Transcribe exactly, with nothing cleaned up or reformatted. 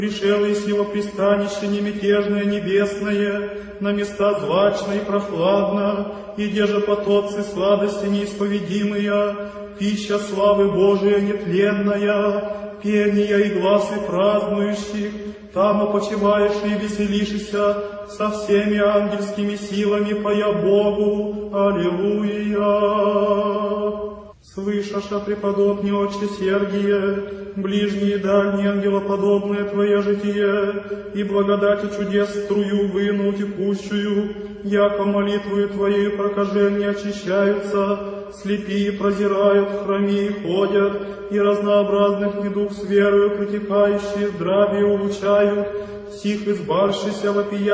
Пришел из его пристанище немятежное небесное, на места злачно и прохладно, и где же потоцы сладости неисповедимые, пища славы Божия нетленная, пения и гласы празднующих, там опочиваешь и веселишься со всеми ангельскими силами, поя Богу. Аллилуйя! Слышаша, преподобный отче Сергие, ближние и дальние ангелоподобное Твое житие, и благодати чудес струю вынул текущую, яко молитвою Твоею прокажения очищаются, слепие прозирают, хроми ходят, и разнообразных недуг с верою протекающие здравие улучшают, сих избавшийся вопия